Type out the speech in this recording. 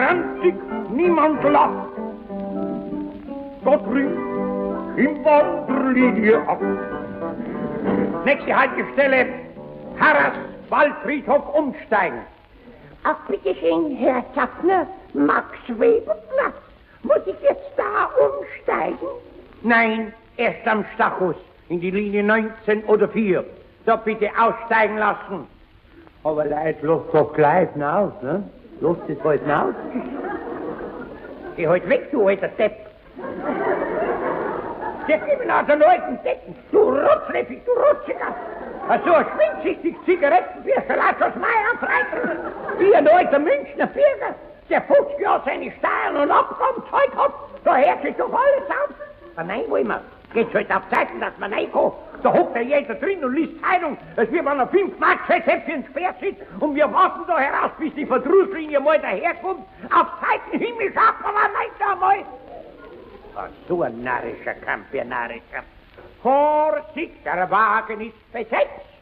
ranzig, niemand lacht. Dort ringt im Wanderlinie ab. Nächste Haltestelle, Harras Waldfriedhof umsteigen. Ach, bitteschön, Herr Schaffner, Max Weberplatz. Muss ich jetzt da umsteigen? Nein, erst am Stachus, in die Linie 19 oder 4. Da bitte aussteigen lassen. Aber Leute, lass doch gleich hinaus, ne? Lass das halt hinaus. Geh halt weg, du alter Depp. Der gib aus den alten Decken, du Rotzleffig, du Rotziger. So ein schwindsüchtig Zigarettenbürscher, lass uns Meier freitern. Wie ein alter Münchner Bürger, der 50 Jahre seine Steuern und Abgaben Zeug hat, da hört sich doch alles auf. Aber nein, wollen wir. Geht's halt auf Zeiten, dass man reinkommt. Da hockt ja jeder drin und liest Zeitung, als wir wenn er 5 Mark Schätzhäppchen Speer sitzt und wir warten da heraus, bis die Verdrusslinie mal daherkommt. Auf Zeiten Himmel schafft man nicht einmal. Ach, so ein narrischer Kampf, ein narrischer. Vorsicht, der Wagen ist besetzt.